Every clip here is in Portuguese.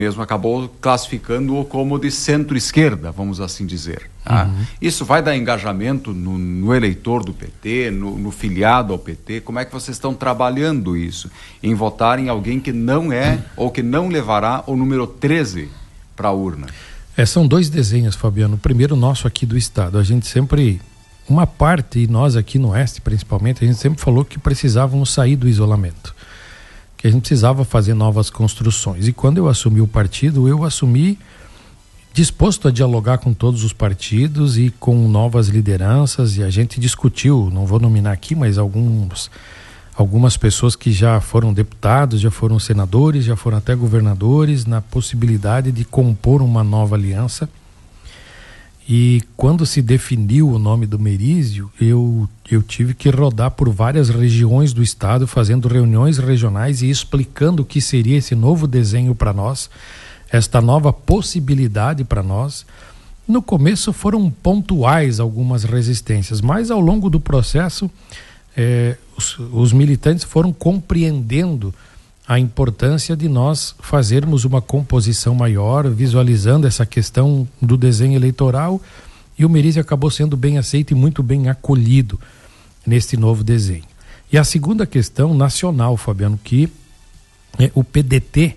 mesmo acabou classificando-o como de centro-esquerda, vamos assim dizer. Tá? Isso vai dar engajamento no eleitor do PT, no filiado ao PT? Como é que vocês estão trabalhando isso? Em votar em alguém que não é ou que não levará o número 13 para a urna? São dois desenhos, Fabiano. O primeiro nosso aqui do estado. A gente sempre, uma parte, e nós aqui no Oeste principalmente, a gente sempre falou que precisávamos sair do isolamento, que a gente precisava fazer novas construções. E quando eu assumi o partido, eu assumi disposto a dialogar com todos os partidos e com novas lideranças, e a gente discutiu, não vou nominar aqui, mas algumas pessoas que já foram deputados, já foram senadores, já foram até governadores, na possibilidade de compor uma nova aliança. E quando se definiu o nome do Merizio, eu tive que rodar por várias regiões do estado, fazendo reuniões regionais e explicando o que seria esse novo desenho para nós, esta nova possibilidade para nós. No começo foram pontuais algumas resistências, mas ao longo do processo os militantes foram compreendendo a importância de nós fazermos uma composição maior, visualizando essa questão do desenho eleitoral, e o Merizio acabou sendo bem aceito e muito bem acolhido neste novo desenho. E a segunda questão nacional, Fabiano, que o PDT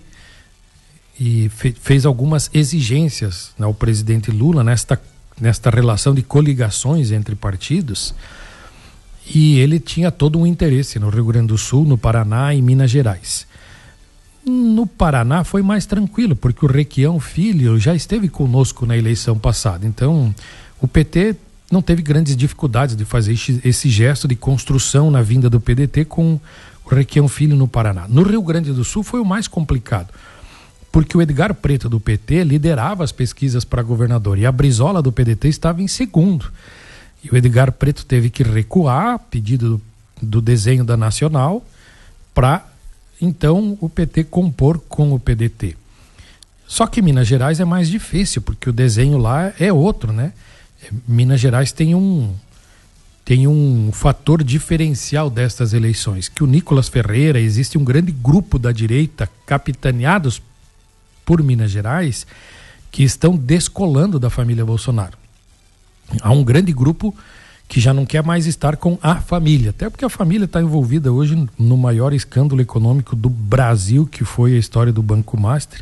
fez algumas exigências ao presidente Lula nesta relação de coligações entre partidos, e ele tinha todo um interesse no Rio Grande do Sul, no Paraná e Minas Gerais. No Paraná foi mais tranquilo, porque o Requião Filho já esteve conosco na eleição passada. Então, o PT não teve grandes dificuldades de fazer esse gesto de construção na vinda do PDT com o Requião Filho no Paraná. No Rio Grande do Sul foi o mais complicado, porque o Edgar Preto do PT liderava as pesquisas para governador e a Brizola do PDT estava em segundo. E o Edgar Preto teve que recuar, pedido do desenho da Nacional, para então o PT compor com o PDT. Só que Minas Gerais é mais difícil, porque o desenho lá é outro, né? Minas Gerais tem um fator diferencial destas eleições, que o Nicolas Ferreira, existe um grande grupo da direita capitaneados por Minas Gerais que estão descolando da família Bolsonaro. Há um grande grupo que já não quer mais estar com a família, até porque a família está envolvida hoje no maior escândalo econômico do Brasil, que foi a história do Banco Master,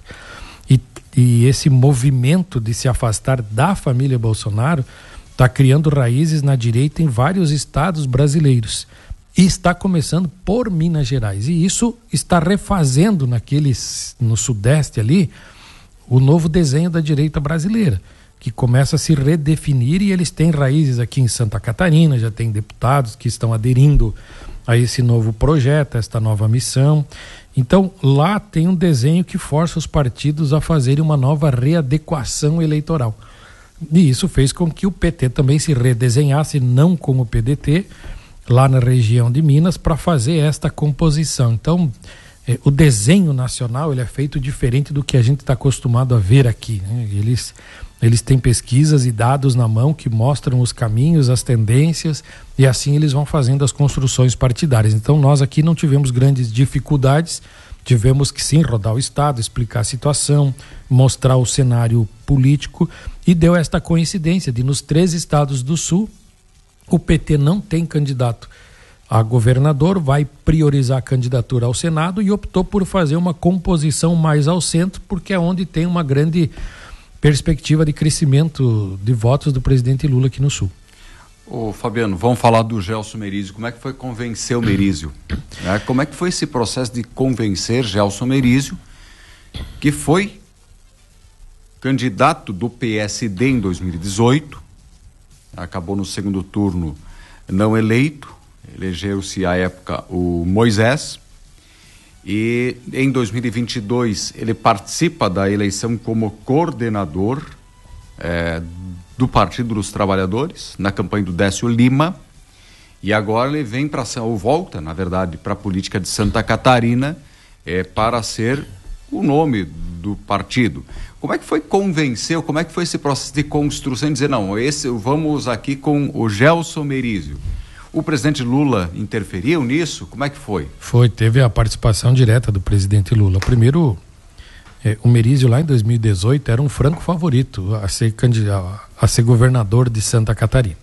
e esse movimento de se afastar da família Bolsonaro está criando raízes na direita em vários estados brasileiros, e está começando por Minas Gerais, e isso está refazendo no Sudeste ali o novo desenho da direita brasileira, que começa a se redefinir, e eles têm raízes aqui em Santa Catarina, já tem deputados que estão aderindo a esse novo projeto, a esta nova missão. Então, lá tem um desenho que força os partidos a fazerem uma nova readequação eleitoral. E isso fez com que o PT também se redesenhasse, não com o PDT, lá na região de Minas, para fazer esta composição. Então, o desenho nacional ele é feito diferente do que a gente está acostumado a ver aqui, né? Eles têm pesquisas e dados na mão que mostram os caminhos, as tendências, e assim eles vão fazendo as construções partidárias. Então nós aqui não tivemos grandes dificuldades, tivemos que sim rodar o estado, explicar a situação, mostrar o cenário político, e deu esta coincidência de nos 3 estados do sul o PT não tem candidato a governador, vai priorizar a candidatura ao Senado e optou por fazer uma composição mais ao centro, porque é onde tem uma grande perspectiva de crescimento de votos do presidente Lula aqui no Sul. Ô Fabiano, vamos falar do Gelson Merizio. Como é que foi convencer o Merizio? Como é que foi esse processo de convencer Gelson Merizio, que foi candidato do PSD em 2018, acabou no segundo turno não eleito, elegeu-se à época o Moisés, e em 2022 ele participa da eleição como coordenador do Partido dos Trabalhadores, na campanha do Décio Lima, e agora ele vem volta, na verdade, para a política de Santa Catarina, para ser o nome do partido. Como é que foi convencer, como é que foi esse processo de construção, de dizer, não, vamos aqui com o Gelson Merizio? O presidente Lula interferiu nisso? Como é que foi? Teve a participação direta do presidente Lula. Primeiro, O Merizio lá em 2018 era um franco favorito a ser governador de Santa Catarina.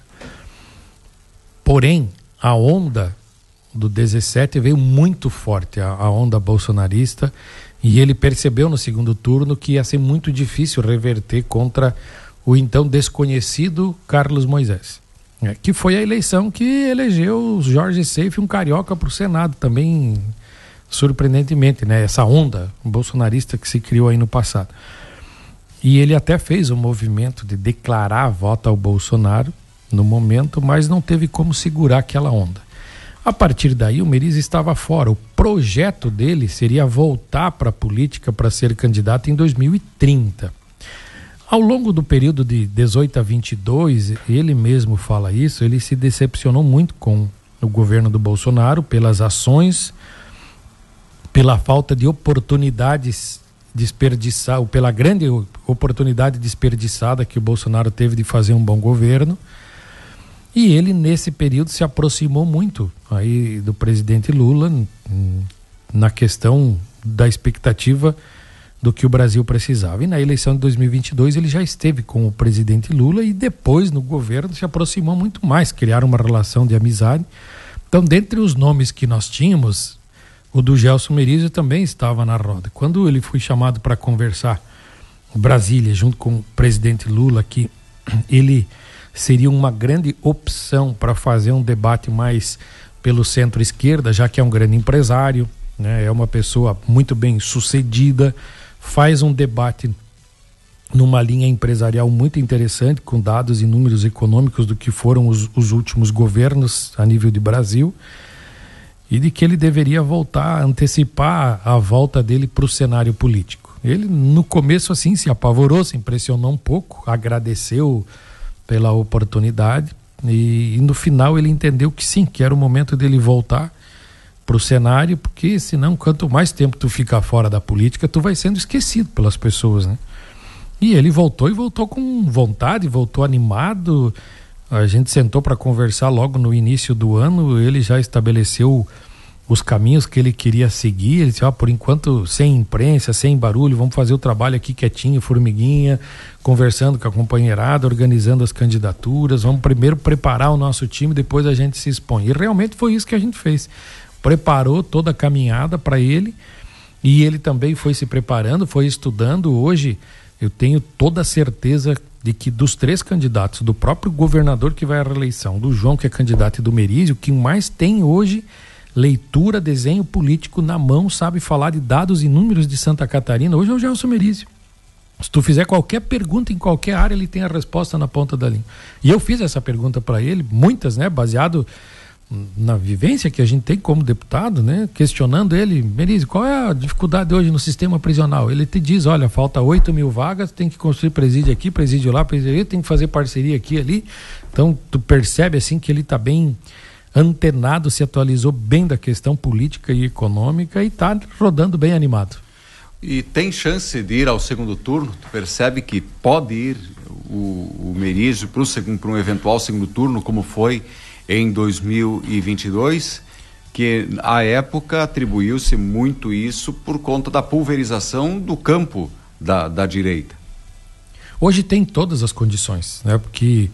Porém, a onda do 17 veio muito forte, a onda bolsonarista, e ele percebeu no segundo turno que ia ser muito difícil reverter contra o então desconhecido Carlos Moisés, que foi a eleição que elegeu o Jorge Seife, um carioca, para o Senado também. Surpreendentemente, né? Essa onda bolsonarista que se criou aí no passado. E ele até fez um movimento de declarar voto ao Bolsonaro no momento, mas não teve como segurar aquela onda. A partir daí, o Merizio estava fora. O projeto dele seria voltar para a política para ser candidato em 2030. Ao longo do período de 18 a 22, ele mesmo fala isso, ele se decepcionou muito com o governo do Bolsonaro pelas ações, pela falta de oportunidades desperdiçadas, pela grande oportunidade desperdiçada que o Bolsonaro teve de fazer um bom governo. E ele, nesse período, se aproximou muito aí do presidente Lula na questão da expectativa do que o Brasil precisava. E na eleição de 2022 ele já esteve com o presidente Lula e depois no governo se aproximou muito mais, criaram uma relação de amizade. Então, dentre os nomes que nós tínhamos, o do Gelson Merizio também estava na roda. Quando ele foi chamado para conversar em Brasília, junto com o presidente Lula, que ele seria uma grande opção para fazer um debate mais pelo centro-esquerda, já que é um grande empresário, né? É uma pessoa muito bem sucedida, faz um debate numa linha empresarial muito interessante, com dados e números econômicos do que foram os últimos governos a nível de Brasil, e de que ele deveria voltar, antecipar a volta dele para o cenário político. Ele, no começo, assim, se apavorou, se impressionou um pouco, agradeceu pela oportunidade e no final ele entendeu que sim, que era o momento dele voltar para o cenário, porque senão, quanto mais tempo tu ficar fora da política, tu vai sendo esquecido pelas pessoas, né? E ele voltou, e voltou com vontade, voltou animado. A gente sentou para conversar logo no início do ano, ele já estabeleceu os caminhos que ele queria seguir. Ele disse, por enquanto, sem imprensa, sem barulho, vamos fazer o trabalho aqui quietinho, formiguinha, conversando com a companheirada, organizando as candidaturas, vamos primeiro preparar o nosso time, depois a gente se expõe. E realmente foi isso que a gente fez. Preparou toda a caminhada para ele, e ele também foi se preparando, foi estudando. Hoje eu tenho toda a certeza de que dos 3 candidatos, do próprio governador que vai à reeleição, do João, que é candidato, e do Merizio, quem mais tem hoje leitura, desenho político na mão, sabe falar de dados e números de Santa Catarina, hoje é o Gelson Merizio. Se tu fizer qualquer pergunta em qualquer área, ele tem a resposta na ponta da língua. E eu fiz essa pergunta para ele, muitas, né, baseado na vivência que a gente tem como deputado, né, questionando ele, Merizio, qual é a dificuldade hoje no sistema prisional? Ele te diz, olha, falta 8.000 vagas, tem que construir presídio aqui, presídio lá, presídio ali, tem que fazer parceria aqui e ali. Então tu percebe assim que ele está bem antenado, se atualizou bem da questão política e econômica e está rodando bem animado. E tem chance de ir ao segundo turno? Tu percebe que pode ir o Merizio para um eventual segundo turno, como foi em 2022, que à época atribuiu-se muito isso por conta da pulverização do campo da direita? Hoje tem todas as condições, né? Porque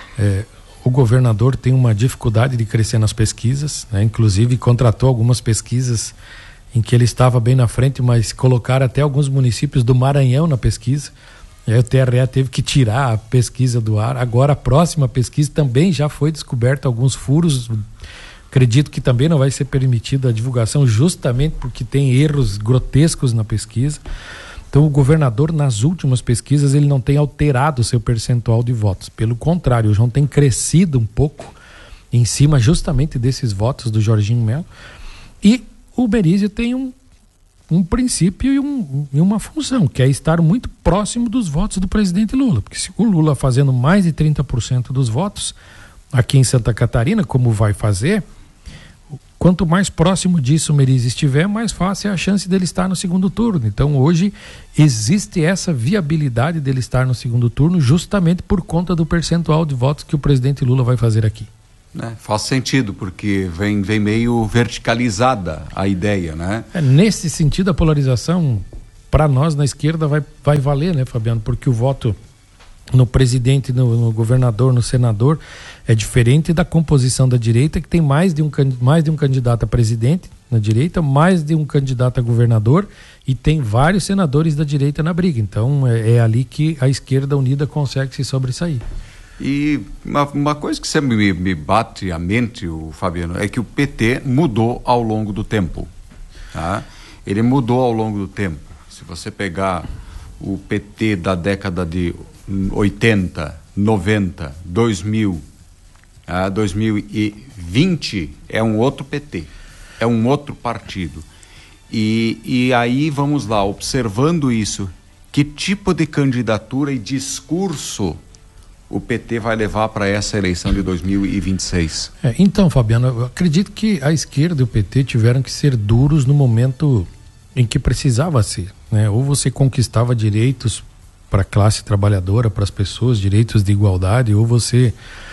o governador tem uma dificuldade de crescer nas pesquisas, né? Inclusive contratou algumas pesquisas em que ele estava bem na frente, mas colocaram até alguns municípios do Maranhão na pesquisa. E aí o TRE teve que tirar a pesquisa do ar. Agora a próxima pesquisa também já foi descoberta alguns furos. Acredito que também não vai ser permitida a divulgação, justamente porque tem erros grotescos na pesquisa. Então o governador, nas últimas pesquisas, ele não tem alterado o seu percentual de votos. Pelo contrário, o João tem crescido um pouco em cima justamente desses votos do Jorginho Melo. E o Merizio tem um princípio e uma função, que é estar muito próximo dos votos do presidente Lula. Porque se o Lula fazendo mais de 30% dos votos aqui em Santa Catarina, como vai fazer, quanto mais próximo disso o Merizio estiver, mais fácil é a chance dele estar no segundo turno. Então hoje existe essa viabilidade dele estar no segundo turno justamente por conta do percentual de votos que o presidente Lula vai fazer aqui. Faz sentido, porque vem meio verticalizada a ideia, né? Nesse sentido, a polarização para nós na esquerda vai valer, né, Fabiano? Porque o voto no presidente, no governador, no senador é diferente da composição da direita, que tem mais de um candidato a presidente na direita, mais de um candidato a governador, e tem vários senadores da direita na briga. Então é ali que a esquerda unida consegue se sobressair. E uma coisa que sempre me bate à mente, Fabiano, é que o PT mudou ao longo do tempo, tá? Ele mudou ao longo do tempo. Se você pegar o PT da década de 80, 90, 2000, 2020, é um outro PT, é um outro partido. E aí vamos lá, observando isso, que tipo de candidatura e discurso o PT vai levar para essa eleição de 2026? Então, Fabiano, eu acredito que a esquerda e o PT tiveram que ser duros no momento em que precisava ser, né? Ou você conquistava direitos para a classe trabalhadora, para as pessoas, direitos de igualdade, ou você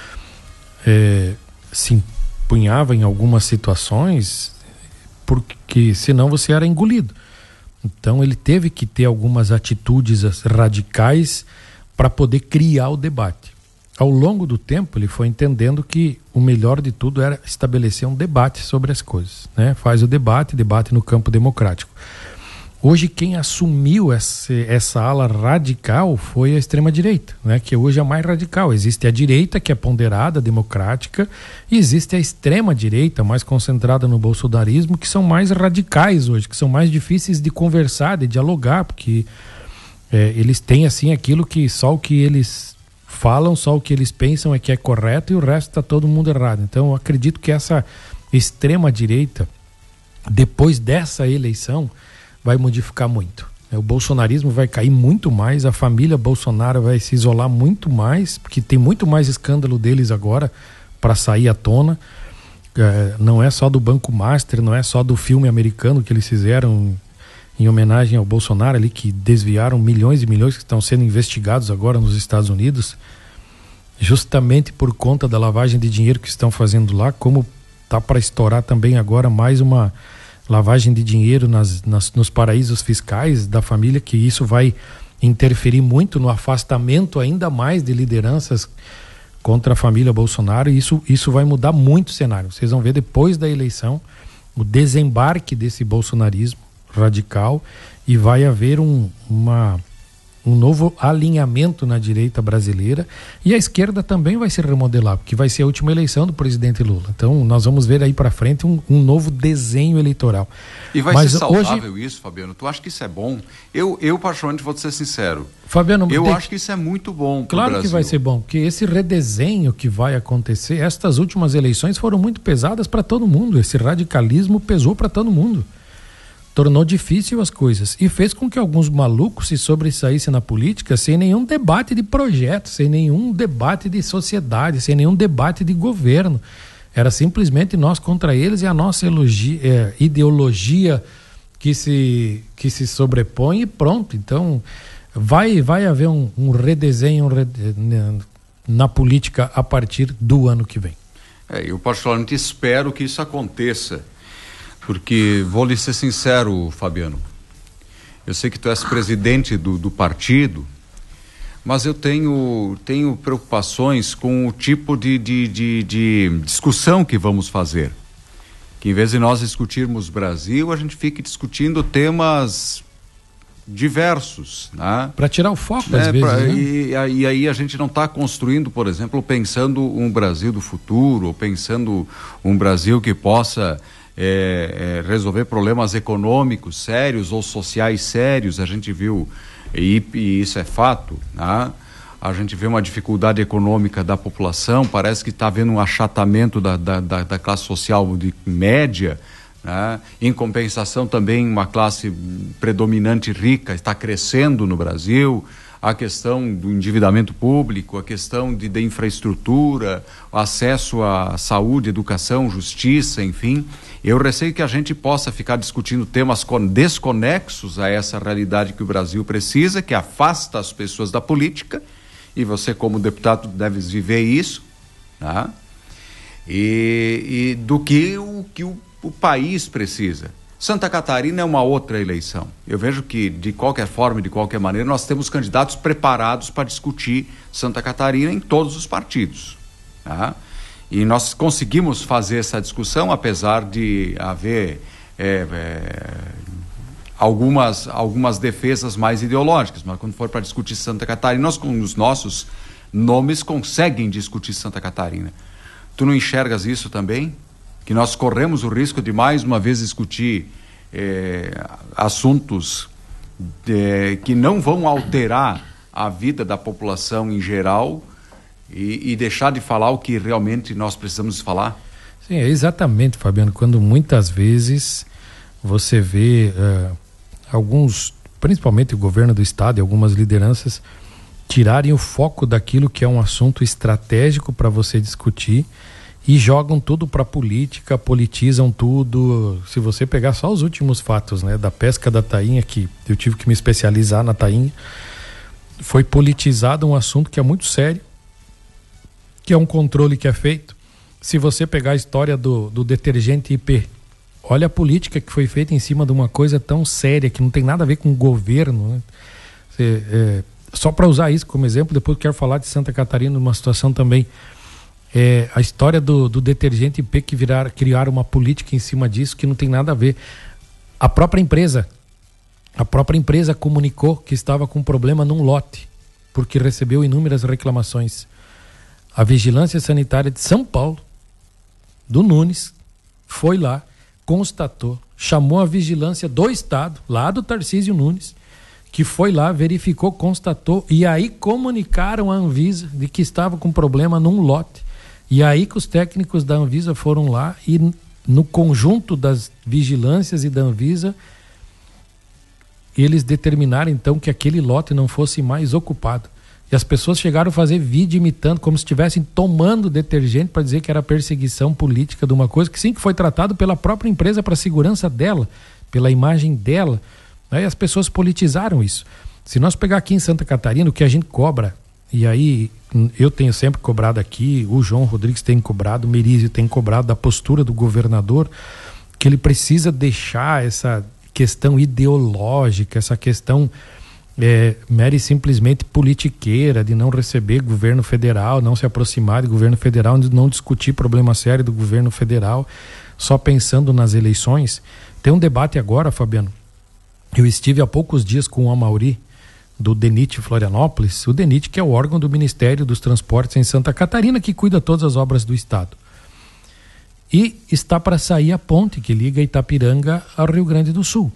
se empunhava em algumas situações, porque senão você era engolido. Então ele teve que ter algumas atitudes radicais para poder criar o debate. Ao longo do tempo ele foi entendendo que o melhor de tudo era estabelecer um debate sobre as coisas, né? Faz o debate no campo democrático. Hoje quem assumiu essa ala radical foi a extrema-direita, né? Que hoje é a mais radical. Existe a direita, que é ponderada, democrática, e existe a extrema-direita, mais concentrada no bolsonarismo, que são mais radicais hoje, que são mais difíceis de conversar, de dialogar, porque eles têm assim aquilo que só o que eles falam, só o que eles pensam é que é correto e o resto está todo mundo errado. Então eu acredito que essa extrema-direita, depois dessa eleição, vai modificar muito. O bolsonarismo vai cair muito mais, a família Bolsonaro vai se isolar muito mais, porque tem muito mais escândalo deles agora para sair à tona. Não é só do Banco Master, não é só do filme americano que eles fizeram em homenagem ao Bolsonaro ali, que desviaram milhões e milhões, que estão sendo investigados agora nos Estados Unidos, justamente por conta da lavagem de dinheiro que estão fazendo lá, como tá para estourar também agora mais uma lavagem de dinheiro nos paraísos fiscais da família, que isso vai interferir muito no afastamento ainda mais de lideranças contra a família Bolsonaro, e isso vai mudar muito o cenário. Vocês vão ver depois da eleição o desembarque desse bolsonarismo radical, e vai haver um novo alinhamento na direita brasileira, e a esquerda também vai se remodelar, porque vai ser a última eleição do presidente Lula. Então nós vamos ver aí para frente um novo desenho eleitoral. E vai ser saudável isso, Fabiano? Tu acha que isso é bom? Eu particularmente vou te ser sincero, Fabiano, eu acho que isso é muito bom pro Claro Brasil. Que vai ser bom, porque esse redesenho que vai acontecer, estas últimas eleições foram muito pesadas para todo mundo, esse radicalismo pesou para todo mundo. Tornou difícil as coisas e fez com que alguns malucos se sobressaíssem na política sem nenhum debate de projeto, sem nenhum debate de sociedade, sem nenhum debate de governo. Era simplesmente nós contra eles e a nossa ideologia que se sobrepõe e pronto. Então vai haver um redesenho na política a partir do ano que vem. Eu particularmente espero que isso aconteça. Porque, vou lhe ser sincero, Fabiano, eu sei que tu és presidente do partido, mas eu tenho preocupações com o tipo de discussão que vamos fazer. Que em vez de nós discutirmos Brasil, a gente fique discutindo temas diversos, né? Para tirar o foco, às vezes, né? E aí a gente não está construindo, por exemplo, pensando um Brasil do futuro, ou pensando um Brasil que possa resolver problemas econômicos sérios ou sociais sérios. A gente viu, e isso é fato, né? A gente vê uma dificuldade econômica da população, parece que está havendo um achatamento da classe social de média, né? Em compensação também uma classe predominante rica está crescendo no Brasil. A questão do endividamento público, a questão de infraestrutura, o acesso à saúde, educação, justiça, enfim. Eu receio que a gente possa ficar discutindo temas desconexos a essa realidade que o Brasil precisa, que afasta as pessoas da política, e você como deputado deve viver isso, tá? E do que o país precisa. Santa Catarina é uma outra eleição. Eu vejo que, de qualquer forma e de qualquer maneira, nós temos candidatos preparados para discutir Santa Catarina em todos os partidos. Tá? E nós conseguimos fazer essa discussão, apesar de haver algumas defesas mais ideológicas. Mas quando for para discutir Santa Catarina, nós com os nossos nomes conseguem discutir Santa Catarina. Tu não enxergas isso também? Que nós corremos o risco de mais uma vez discutir assuntos que não vão alterar a vida da população em geral e deixar de falar o que realmente nós precisamos falar? Sim, é exatamente, Fabiano, quando muitas vezes você vê alguns, principalmente o governo do estado e algumas lideranças, tirarem o foco daquilo que é um assunto estratégico para você discutir e jogam tudo para política, politizam tudo. Se você pegar só os últimos fatos, né, da pesca da tainha, que eu tive que me especializar na tainha, foi politizado um assunto que é muito sério, que é um controle que é feito. Se você pegar a história do detergente IP, olha a política que foi feita em cima de uma coisa tão séria, que não tem nada a ver com o governo, né? Só para usar isso como exemplo, depois eu quero falar de Santa Catarina, numa situação também. A história do detergente IP, que criaram uma política em cima disso que não tem nada a ver. A própria empresa comunicou que estava com problema num lote, porque recebeu inúmeras reclamações. A Vigilância Sanitária de São Paulo, do Nunes, foi lá, constatou, chamou a vigilância do estado, lá do Tarcísio Nunes, que foi lá, verificou, constatou, e aí comunicaram à Anvisa de que estava com problema num lote. E aí que os técnicos da Anvisa foram lá e no conjunto das vigilâncias e da Anvisa, eles determinaram então que aquele lote não fosse mais ocupado. E as pessoas chegaram a fazer vídeo imitando, como se estivessem tomando detergente para dizer que era perseguição política de uma coisa que sim, que foi tratado pela própria empresa para a segurança dela, pela imagem dela, né? E as pessoas politizaram isso. Se nós pegar aqui em Santa Catarina, o que a gente cobra, e aí eu tenho sempre cobrado aqui, o João Rodrigues tem cobrado, o Merizio tem cobrado da postura do governador, que ele precisa deixar essa questão ideológica, essa questão mera e simplesmente politiqueira, de não receber governo federal, não se aproximar do governo federal, de não discutir problema sério do governo federal, só pensando nas eleições. Tem um debate agora, Fabiano, eu estive há poucos dias com o Amauri, do DENIT Florianópolis, o DENIT que é o órgão do Ministério dos Transportes em Santa Catarina, que cuida de todas as obras do estado. E está para sair a ponte que liga Itapiranga ao Rio Grande do Sul.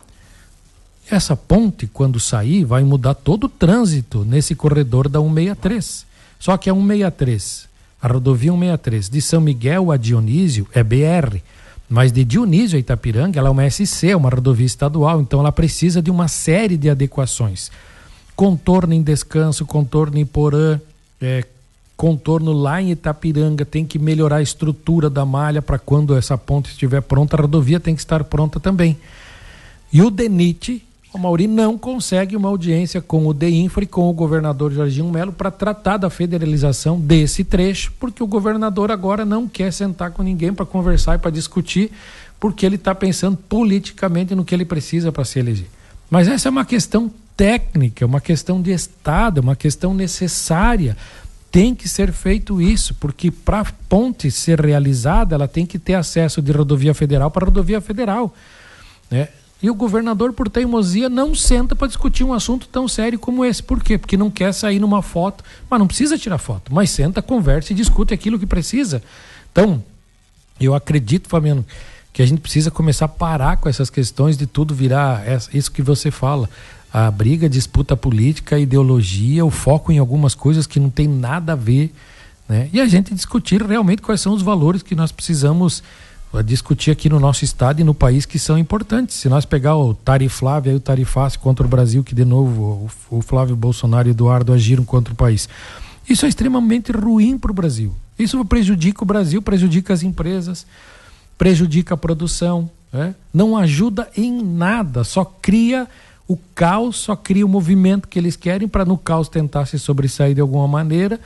Essa ponte, quando sair, vai mudar todo o trânsito nesse corredor da 163. Só que a 163, a rodovia 163, de São Miguel a Dionísio é BR, mas de Dionísio a Itapiranga ela é uma SC, uma rodovia estadual, então ela precisa de uma série de adequações. Contorno em Descanso, contorno em Porã, contorno lá em Itapiranga, tem que melhorar a estrutura da malha para quando essa ponte estiver pronta, a rodovia tem que estar pronta também. E o DENIT, o Mauri, não consegue uma audiência com o DEINFRA e com o governador Jorginho Melo para tratar da federalização desse trecho, porque o governador agora não quer sentar com ninguém para conversar e para discutir, porque ele está pensando politicamente no que ele precisa para se eleger. Mas essa é uma questão técnica, é uma questão de Estado, é uma questão necessária. Tem que ser feito isso, porque para a ponte ser realizada, ela tem que ter acesso de rodovia federal para rodovia federal, né? E o governador, por teimosia, não senta para discutir um assunto tão sério como esse. Por quê? Porque não quer sair numa foto, mas não precisa tirar foto, mas senta, conversa e discute aquilo que precisa. Então, eu acredito, Fabiano, que a gente precisa começar a parar com essas questões de tudo virar isso que você fala, a briga, a disputa política, a ideologia, o foco em algumas coisas que não tem nada a ver, né? E a gente discutir realmente quais são os valores que nós precisamos discutir aqui no nosso estado e no país, que são importantes. Se nós pegar o Tariflávio e o Tarifaço contra o Brasil, que de novo o Flávio Bolsonaro e o Eduardo agiram contra o país, isso é extremamente ruim para o Brasil. Isso prejudica o Brasil, prejudica as empresas, prejudica a produção, né? Não ajuda em nada, só cria o caos, só cria o movimento que eles querem para no caos tentar se sobressair de alguma maneira,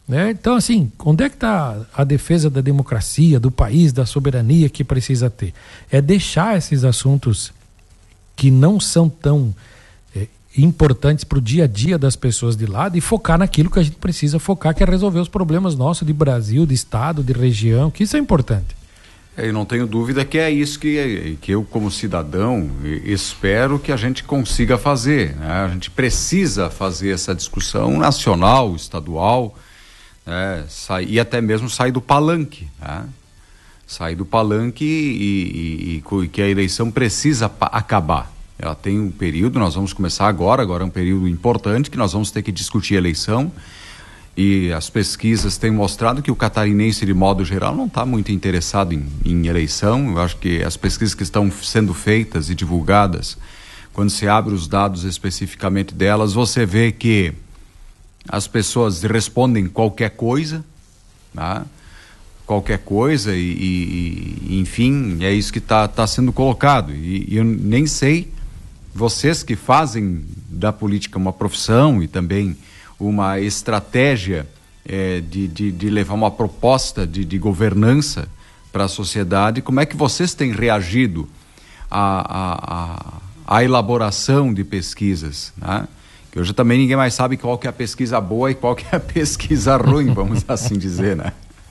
né? Então, assim, onde é que está a defesa da democracia, do país, da soberania que precisa ter? É deixar esses assuntos que não são tão importantes para o dia a dia das pessoas de lado e focar naquilo que a gente precisa focar, que é resolver os problemas nossos de Brasil, de estado, de região, que isso é importante. Eu não tenho dúvida que é isso que eu, como cidadão, espero que a gente consiga fazer, né? A gente precisa fazer essa discussão nacional, estadual, né? E até mesmo sair do palanque, né? Sair do palanque e que a eleição precisa acabar. Ela tem um período, nós vamos começar agora é um período importante que nós vamos ter que discutir a eleição, e as pesquisas têm mostrado que o catarinense, de modo geral, não está muito interessado em eleição. Eu acho que as pesquisas que estão sendo feitas e divulgadas, quando se abre os dados especificamente delas, você vê que as pessoas respondem qualquer coisa, né? Qualquer coisa e enfim, é isso que está sendo colocado. E eu nem sei, vocês que fazem da política uma profissão e também uma estratégia de levar uma proposta de governança para a sociedade, como é que vocês têm reagido à elaboração de pesquisas, né? Que hoje também ninguém mais sabe qual que é a pesquisa boa e qual que é a pesquisa ruim, vamos assim dizer, né?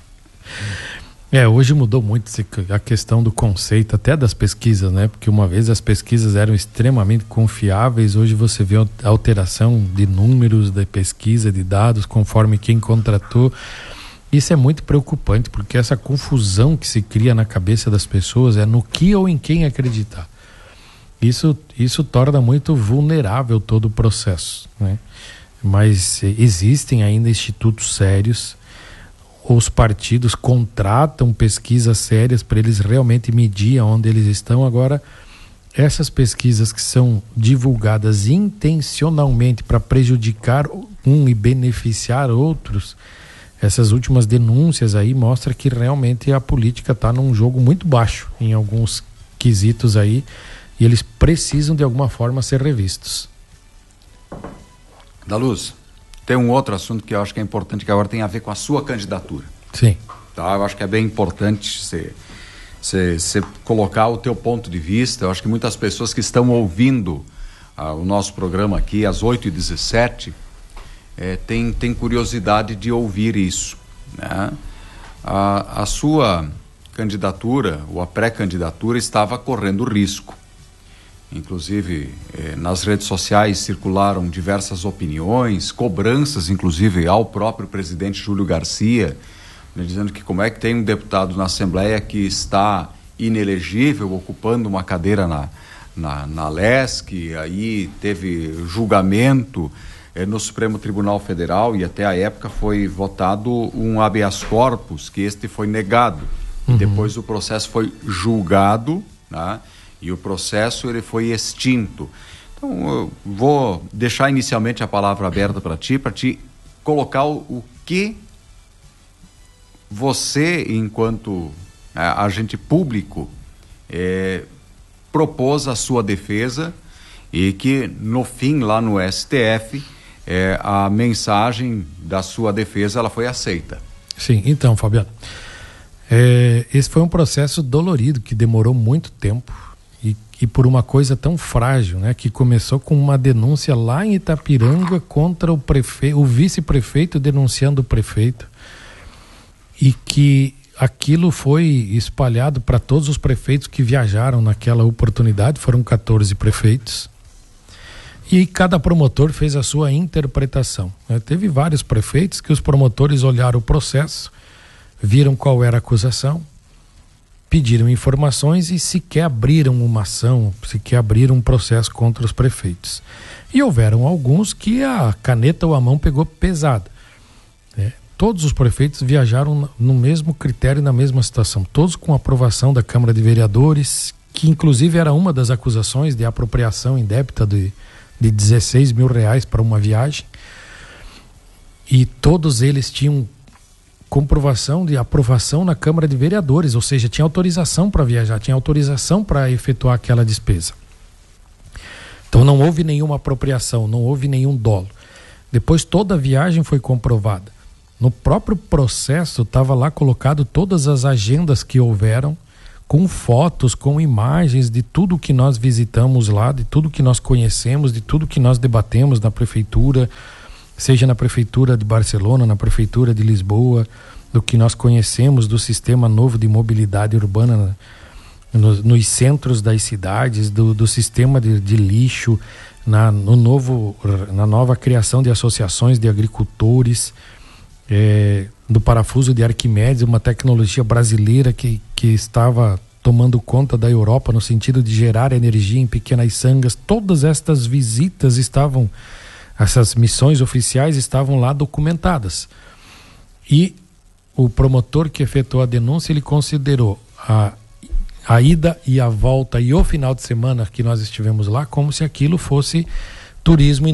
Hoje mudou muito a questão do conceito até das pesquisas, né? Porque uma vez as pesquisas eram extremamente confiáveis, hoje você vê a alteração de números da pesquisa, de dados, conforme quem contratou. Isso é muito preocupante, porque essa confusão que se cria na cabeça das pessoas é no que ou em quem acreditar. Isso torna muito vulnerável todo o processo, né? Mas existem ainda institutos sérios. Os partidos contratam pesquisas sérias para eles realmente medir onde eles estão. Agora, essas pesquisas que são divulgadas intencionalmente para prejudicar um e beneficiar outros, essas últimas denúncias aí mostram que realmente a política está num jogo muito baixo em alguns quesitos aí, e eles precisam de alguma forma ser revistos. Da Luz, tem um outro assunto que eu acho que é importante, que agora tem a ver com a sua candidatura. Sim. Tá? Eu acho que é bem importante você colocar o teu ponto de vista. Eu acho que muitas pessoas que estão ouvindo o nosso programa aqui, às 8h17, tem curiosidade de ouvir isso, né? A sua candidatura, ou a pré-candidatura, estava correndo risco. Inclusive, nas redes sociais circularam diversas opiniões, cobranças, inclusive, ao próprio presidente Júlio Garcia, né, dizendo que como é que tem um deputado na Assembleia que está inelegível, ocupando uma cadeira na LESC. Aí teve julgamento no Supremo Tribunal Federal, e até a época foi votado um habeas corpus, que este foi negado. Uhum. Depois o processo foi julgado, né? E o processo ele foi extinto. Então eu vou deixar inicialmente a palavra aberta para te colocar o que você, enquanto agente público, propôs a sua defesa, e que no fim, lá no STF, a mensagem da sua defesa ela foi aceita. Sim, então, Fabiano, esse foi um processo dolorido que demorou muito tempo, e por uma coisa tão frágil, né, que começou com uma denúncia lá em Itapiranga contra o vice-prefeito denunciando o prefeito, e que aquilo foi espalhado para todos os prefeitos que viajaram naquela oportunidade. Foram 14 prefeitos, e cada promotor fez a sua interpretação, né? Teve vários prefeitos que os promotores olharam o processo, viram qual era a acusação, pediram informações e sequer abriram uma ação, sequer abriram um processo contra os prefeitos. E houveram alguns que a caneta ou a mão pegou pesada, né? Todos os prefeitos viajaram no mesmo critério e na mesma situação, todos com aprovação da Câmara de Vereadores, que inclusive era uma das acusações de apropriação indébita de 16 mil reais para uma viagem, e todos eles tinham comprovação de aprovação na Câmara de Vereadores, ou seja, tinha autorização para viajar, tinha autorização para efetuar aquela despesa. Então não houve nenhuma apropriação, não houve nenhum dolo. Depois toda a viagem foi comprovada. No próprio processo estava lá colocado todas as agendas que houveram, com fotos, com imagens de tudo que nós visitamos lá, de tudo que nós conhecemos, de tudo que nós debatemos na prefeitura, seja na prefeitura de Barcelona, na prefeitura de Lisboa, do que nós conhecemos do sistema novo de mobilidade urbana nos centros das cidades, do sistema de lixo, na nova criação de associações de agricultores, do parafuso de Arquimedes, uma tecnologia brasileira que estava tomando conta da Europa no sentido de gerar energia em pequenas sangas. Todas estas visitas essas missões oficiais estavam lá documentadas. E o promotor que efetuou a denúncia, ele considerou a ida e a volta e o final de semana que nós estivemos lá como se aquilo fosse turismo e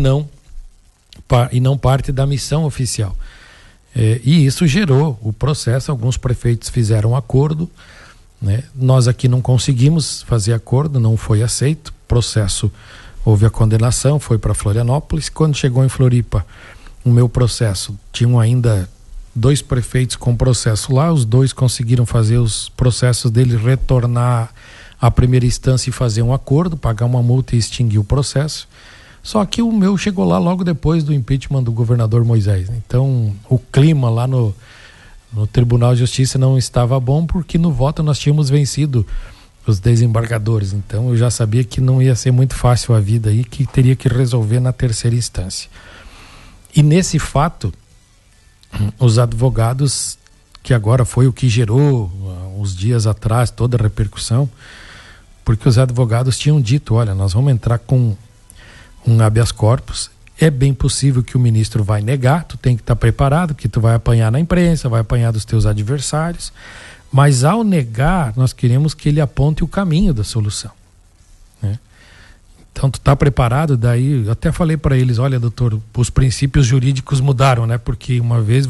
não parte da missão oficial. E isso gerou o processo. Alguns prefeitos fizeram acordo, né? Nós aqui não conseguimos fazer acordo, não foi aceito. Processo, houve a condenação, foi para Florianópolis. Quando chegou em Floripa, o meu processo, tinham ainda 2 prefeitos com processo lá, os 2 conseguiram fazer os processos deles retornar à primeira instância e fazer um acordo, pagar uma multa e extinguir o processo. Só que o meu chegou lá logo depois do impeachment do governador Moisés. Então, o clima lá no Tribunal de Justiça não estava bom, porque no voto nós tínhamos vencido os desembargadores. Então, eu já sabia que não ia ser muito fácil a vida aí, que teria que resolver na terceira instância. E nesse fato, os advogados, que agora foi o que gerou, uns dias atrás, toda a repercussão, porque os advogados tinham dito, olha, nós vamos entrar com um habeas corpus, é bem possível que o ministro vai negar, tu tem que estar preparado, que tu vai apanhar na imprensa, vai apanhar dos teus adversários, mas ao negar, nós queremos que ele aponte o caminho da solução, né? Então tu está preparado? Daí eu até falei para eles, olha, doutor, os princípios jurídicos mudaram, né? Porque uma vez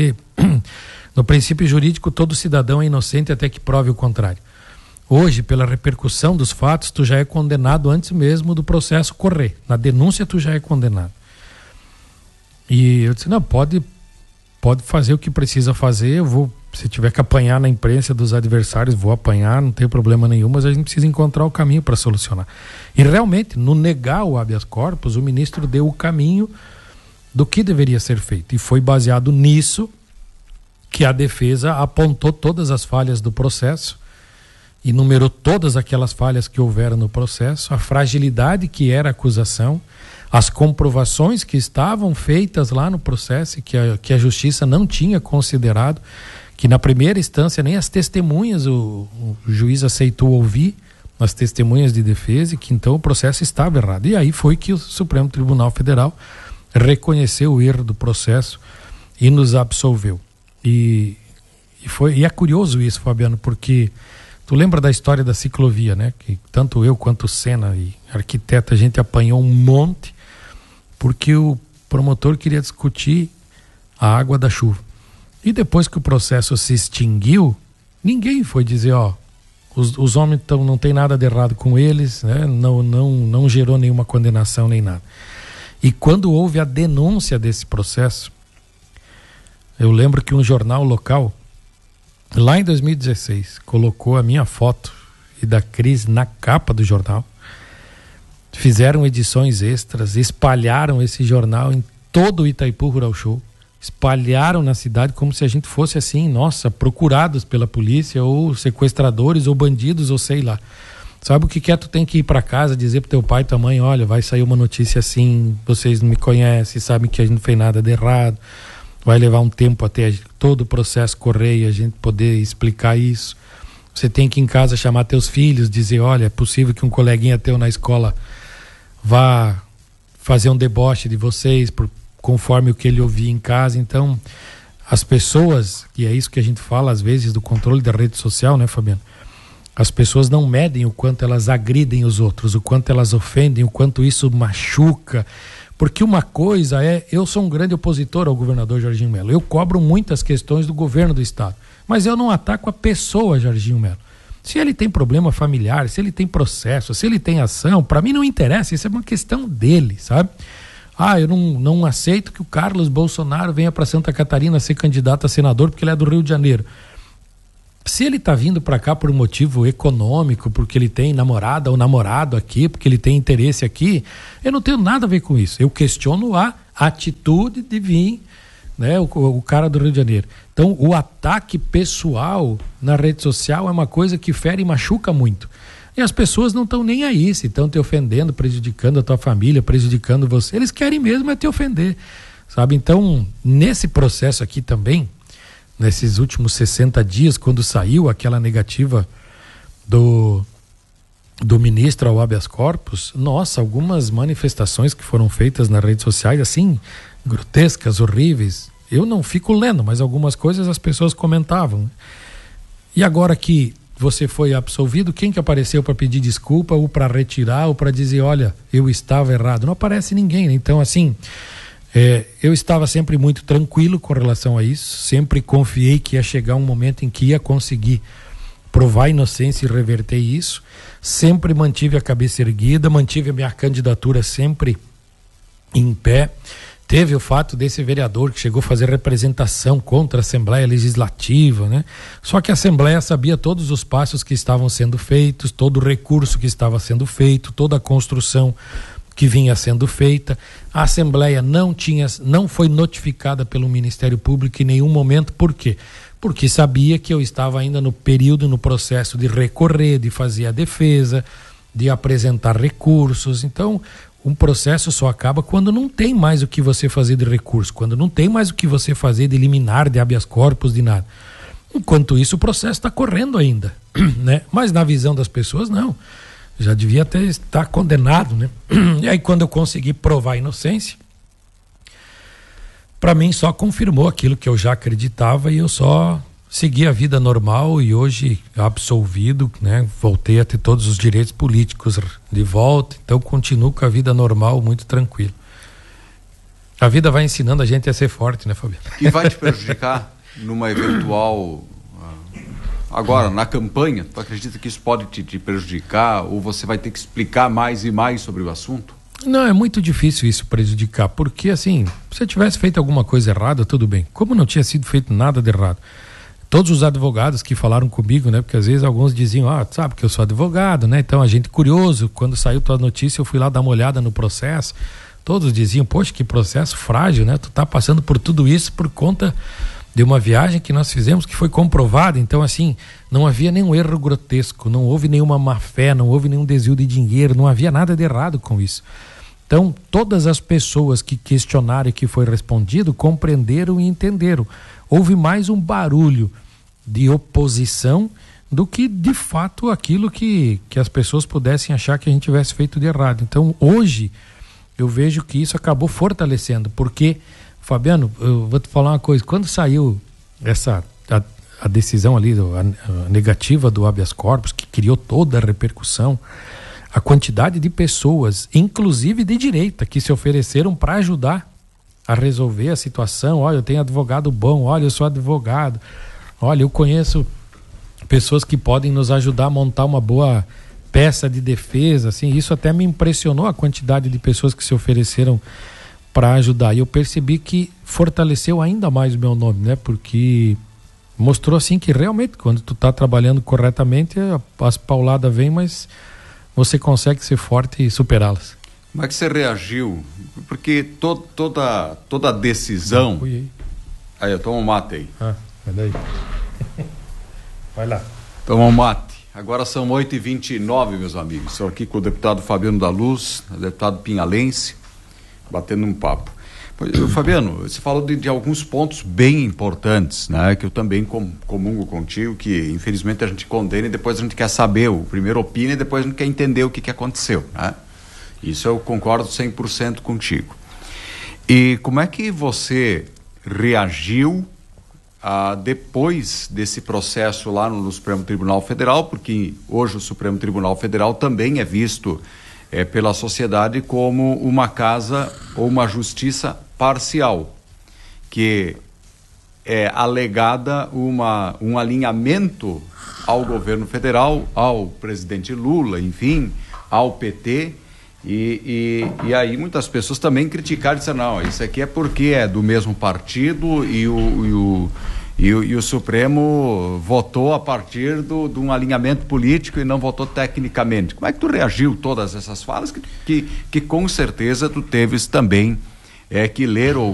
no princípio jurídico todo cidadão é inocente até que prove o contrário. Hoje, pela repercussão dos fatos, tu já é condenado antes mesmo do processo correr. Na denúncia tu já é condenado. E eu disse, não, pode fazer o que precisa fazer, se tiver que apanhar na imprensa dos adversários, vou apanhar, não tem problema nenhum, mas a gente precisa encontrar o caminho para solucionar. E realmente, no negar o habeas corpus, o ministro deu o caminho do que deveria ser feito. E foi baseado nisso que a defesa apontou todas as falhas do processo, enumerou todas aquelas falhas que houveram no processo, a fragilidade que era a acusação, as comprovações que estavam feitas lá no processo e que a justiça não tinha considerado, que na primeira instância nem as testemunhas o juiz aceitou ouvir, as testemunhas de defesa, e que então o processo estava errado. E aí foi que o Supremo Tribunal Federal reconheceu o erro do processo e nos absolveu. E é curioso isso, Fabiano, porque tu lembra da história da ciclovia, né? Que tanto eu quanto o Senna e arquiteto, a gente apanhou um monte porque o promotor queria discutir a água da chuva. E depois que o processo se extinguiu, ninguém foi dizer, os homens não tem nada de errado com eles, né? Não gerou nenhuma condenação nem nada. E quando houve a denúncia desse processo, eu lembro que um jornal local, lá em 2016, colocou a minha foto e da Cris na capa do jornal. Fizeram edições extras, espalharam esse jornal em todo o Itaipu Rural Show. Espalharam na cidade como se a gente fosse assim, nossa, procurados pela polícia, ou sequestradores, ou bandidos, ou sei lá. Sabe o que é? Tu tem que ir para casa, dizer pro teu pai e tua mãe, olha, vai sair uma notícia assim, vocês não me conhecem, sabem que a gente não fez nada de errado. Vai levar um tempo até todo o processo correr e a gente poder explicar isso. Você tem que ir em casa chamar teus filhos, dizer, olha, é possível que um coleguinha teu na escola vá fazer um deboche de vocês, conforme o que ele ouvia em casa. Então, as pessoas, e é isso que a gente fala às vezes do controle da rede social, né, Fabiano? As pessoas não medem o quanto elas agridem os outros, o quanto elas ofendem, o quanto isso machuca. Porque uma coisa eu sou um grande opositor ao governador Jorginho Melo. Eu cobro muitas questões do governo do estado, mas eu não ataco a pessoa Jorginho Melo. Se ele tem problema familiar, se ele tem processo, se ele tem ação, para mim não interessa, isso é uma questão dele, sabe? Eu não aceito que o Carlos Bolsonaro venha para Santa Catarina ser candidato a senador porque ele é do Rio de Janeiro. Se ele está vindo para cá por um motivo econômico, porque ele tem namorada ou namorado aqui, porque ele tem interesse aqui, eu não tenho nada a ver com isso. Eu questiono a atitude de vir, né, o cara do Rio de Janeiro. Então, o ataque pessoal na rede social é uma coisa que fere e machuca muito. E as pessoas não estão nem aí, se estão te ofendendo, prejudicando a tua família, prejudicando você. Eles querem mesmo é te ofender, sabe? Então, nesse processo aqui também, nesses últimos 60 dias, quando saiu aquela negativa do ministro ao habeas corpus, nossa, algumas manifestações que foram feitas nas redes sociais, assim, grotescas, horríveis. Eu não fico lendo, mas algumas coisas as pessoas comentavam. E agora que você foi absolvido, quem que apareceu para pedir desculpa ou para retirar ou para dizer, olha, eu estava errado? Não aparece ninguém, né? Então, assim, eu estava sempre muito tranquilo com relação a isso, sempre confiei que ia chegar um momento em que ia conseguir provar a inocência e reverter isso, sempre mantive a cabeça erguida, mantive a minha candidatura sempre em pé. Teve o fato desse vereador que chegou a fazer representação contra a Assembleia Legislativa, né? Só que a Assembleia sabia todos os passos que estavam sendo feitos, todo o recurso que estava sendo feito, toda a construção que vinha sendo feita. A Assembleia não foi notificada pelo Ministério Público em nenhum momento. Por quê? Porque sabia que eu estava ainda no processo de recorrer, de fazer a defesa, de apresentar recursos. Então, um processo só acaba quando não tem mais o que você fazer de recurso, quando não tem mais o que você fazer de liminar, de habeas corpus, de nada. Enquanto isso, o processo está correndo ainda, né? Mas na visão das pessoas, não. Já devia até estar condenado, né? E aí, quando eu consegui provar a inocência, para mim só confirmou aquilo que eu já acreditava e eu só segui a vida normal e hoje absolvido, né? Voltei a ter todos os direitos políticos de volta, então continuo com a vida normal, muito tranquilo. A vida vai ensinando a gente a ser forte, né, Fabiano? E vai te prejudicar numa eventual... Agora, na campanha, tu acredita que isso pode te prejudicar ou você vai ter que explicar mais e mais sobre o assunto? Não, é muito difícil isso prejudicar, porque assim, se eu tivesse feito alguma coisa errada, tudo bem. Como não tinha sido feito nada de errado, todos os advogados que falaram comigo, né, porque às vezes alguns diziam, sabe que eu sou advogado, né, então a gente curioso, quando saiu tua notícia eu fui lá dar uma olhada no processo, todos diziam, poxa, que processo frágil, né, tu tá passando por tudo isso por conta de uma viagem que nós fizemos que foi comprovada. Então, assim, não havia nenhum erro grotesco, não houve nenhuma má-fé, não houve nenhum desvio de dinheiro, não havia nada de errado com isso. Então, todas as pessoas que questionaram e que foi respondido compreenderam e entenderam. Houve mais um barulho de oposição do que, de fato, aquilo que as pessoas pudessem achar que a gente tivesse feito de errado. Então, hoje, eu vejo que isso acabou fortalecendo, porque... Fabiano, eu vou te falar uma coisa, quando saiu a decisão ali, a negativa do habeas corpus, que criou toda a repercussão, a quantidade de pessoas, inclusive de direita, que se ofereceram para ajudar a resolver a situação, olha, eu tenho advogado bom, olha, eu sou advogado, olha, eu conheço pessoas que podem nos ajudar a montar uma boa peça de defesa, assim, isso até me impressionou, a quantidade de pessoas que se ofereceram para ajudar. E eu percebi que fortaleceu ainda mais o meu nome, né? Porque mostrou assim que realmente quando tu tá trabalhando corretamente, as pauladas vêm, mas você consegue ser forte e superá-las. Como é que você reagiu? Porque toda decisão... Aí, eu tomo um mate aí. Vai daí. Vai lá. Toma um mate. Agora são 8h29, meus amigos. Estou aqui com o deputado Fabiano da Luz, o deputado pinhalense, batendo um papo. Fabiano, você falou de alguns pontos bem importantes, né, que eu também comungo contigo, que infelizmente a gente condena e depois a gente quer saber, o primeiro opina e depois a gente quer entender o que aconteceu, né? Isso eu concordo 100% contigo. E como é que você reagiu depois desse processo lá no Supremo Tribunal Federal, porque hoje o Supremo Tribunal Federal também é visto pela sociedade como uma casa ou uma justiça parcial, que é alegada um alinhamento ao governo federal, ao presidente Lula, enfim, ao PT, E aí muitas pessoas também criticaram e disseram, não, isso aqui é porque é do mesmo partido e o Supremo votou a partir de um alinhamento político e não votou tecnicamente. Como é que tu reagiu todas essas falas que com certeza tu teves também que ler ou